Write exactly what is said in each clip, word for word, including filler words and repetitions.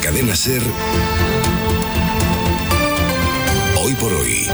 Cadena SER, Hoy por Hoy,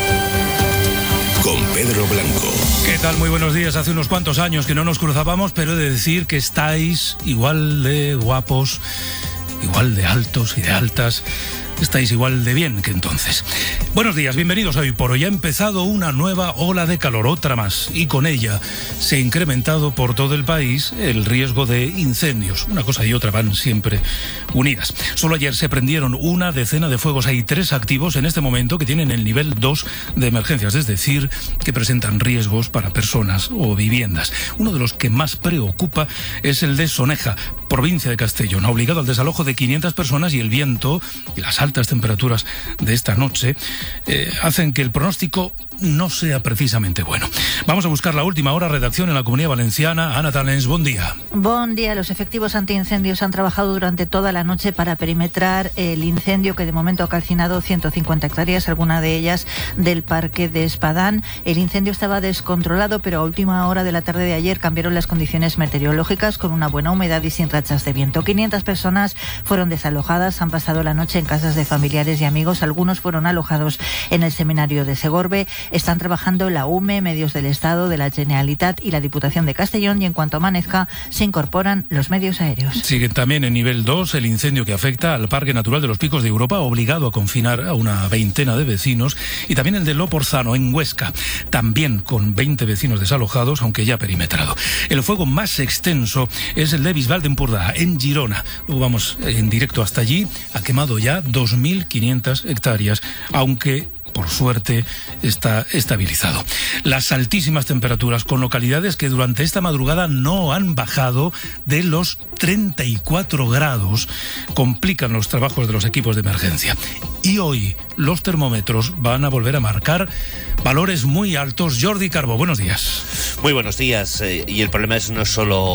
con Pedro Blanco. ¿Qué tal? Muy buenos días. Hace unos cuantos años que no nos cruzábamos, pero he de decir que estáis igual de guapos, igual de altos y de altas. Estáis igual de bien que entonces. Buenos días, bienvenidos a Hoy por Hoy. Ha empezado una nueva ola de calor, otra más, y con ella se ha incrementado por todo el país el riesgo de incendios. Una cosa y otra van siempre unidas. Solo ayer se prendieron una decena de fuegos. Hay tres activos en este momento que tienen el nivel dos de emergencias, es decir, que presentan riesgos para personas o viviendas. Uno de los que más preocupa es el de Soneja, provincia de Castellón. Ha obligado al desalojo de quinientas personas y el viento y las altas temperaturas de esta noche eh, hacen que el pronóstico no sea precisamente bueno. Vamos a buscar la última hora. Redacción en la Comunidad Valenciana. Ana Talens, buen día. Buen día. Los efectivos antiincendios han trabajado durante toda la noche para perimetrar el incendio que de momento ha calcinado ciento cincuenta hectáreas, alguna de ellas del Parque de Espadán. El incendio estaba descontrolado, pero a última hora de la tarde de ayer cambiaron las condiciones meteorológicas con una buena humedad y sin rachas de viento. quinientas personas fueron desalojadas, han pasado la noche en casas de familiares y amigos. Algunos fueron alojados en el seminario de Segorbe. Están trabajando la U M E, medios del Estado, de la Generalitat y la Diputación de Castellón, y en cuanto amanezca se incorporan los medios aéreos. Sigue también en nivel dos el incendio que afecta al Parque Natural de los Picos de Europa, obligado a confinar a una veintena de vecinos, y también el de Loporzano, en Huesca, también con veinte vecinos desalojados, aunque ya perimetrado. El fuego más extenso es el de Bisbal de Empordà, en Girona. Luego vamos en directo hasta allí. Ha quemado ya dos mil quinientas hectáreas, aunque por suerte está estabilizado. Las altísimas temperaturas, con localidades que durante esta madrugada no han bajado de los treinta y cuatro grados, complican los trabajos de los equipos de emergencia. Y hoy los termómetros van a volver a marcar valores muy altos. Jordi Carbo, buenos días. Muy buenos días. Eh, y el problema es no solo